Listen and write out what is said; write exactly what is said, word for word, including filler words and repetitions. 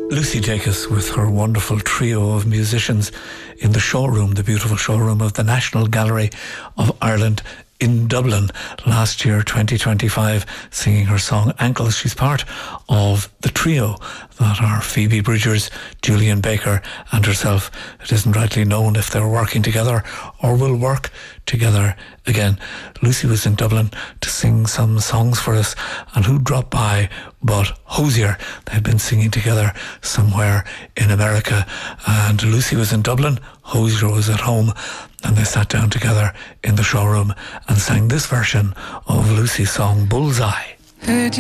Lucy Dacus with her wonderful trio of musicians in the showroom, the beautiful showroom of the National Gallery of Ireland in Dublin last year, twenty twenty-five, singing her song Ankles. She's part of the trio that are Phoebe Bridgers, Julian Baker and herself. It isn't rightly known if they're working together or will work together again. Lucy was in Dublin to sing some songs for us, and who dropped by but Hozier. They'd been singing together somewhere in America, and Lucy was in Dublin, Hozier was at home, and they sat down together in the showroom and sang this version of Lucy's song Bullseye.